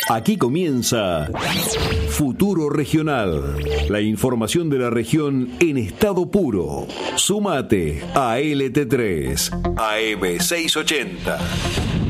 Aquí comienza Futuro Regional, la información de la región en estado puro. Súmate a LT3, AM680.